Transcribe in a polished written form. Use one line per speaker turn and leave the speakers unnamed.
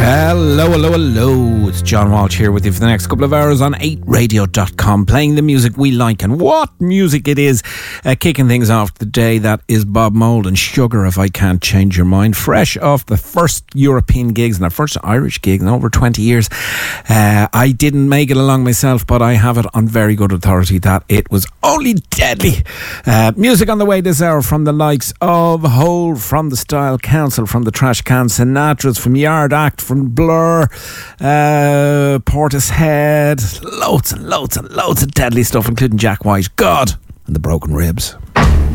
Hello. It's John Walsh here with you for the next couple of hours on 8radio.com, playing the music we like, and what music it is. Kicking things off today, that is Bob Mould and Sugar, If I Can't Change Your Mind. Fresh off the first European gigs and our first Irish gig in over 20 years. I didn't make it along myself, but I have it on very good authority that it was only deadly. Music on the way this hour from the likes of Hole, from the Style Council, from the Trash Can Sinatras, from Yard Act, from Blur, Portishead, loads and loads of deadly stuff, including Jack White, God, and the Broken Ribs.